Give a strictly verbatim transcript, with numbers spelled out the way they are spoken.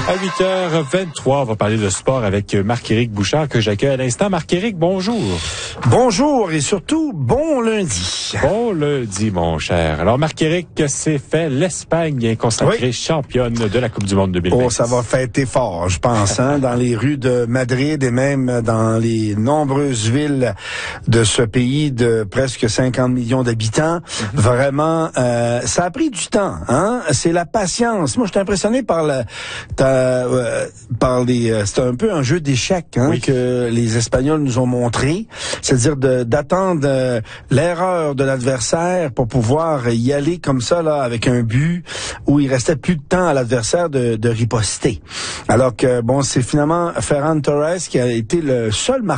À huit heures vingt-trois, on va parler de sport avec Marc-Éric Bouchard que j'accueille à l'instant. Marc-Éric, bonjour. Bonjour et surtout, bon lundi. Bon lundi, mon cher. Alors, Marc-Éric, c'est fait. L'Espagne est consacrée oui. championne de la Coupe du monde deux mille vingt. Oh, ça va fêter fort, je pense, hein, dans les rues de Madrid et même dans les nombreuses villes de ce pays de presque cinquante millions d'habitants. Mm-hmm. Vraiment, euh, ça a pris du temps, hein. C'est la patience. Moi, je suis impressionné par la, ta, euh, par les, euh, c'est un peu un jeu d'échecs, hein, oui. que les Espagnols nous ont montré. C'est-à-dire de, d'attendre euh, l'erreur de l'adversaire pour pouvoir y aller comme ça, là, avec un but où il restait plus de temps à l'adversaire de, de riposter. Alors que, bon, c'est finalement Ferran Torres qui a été le seul marqueur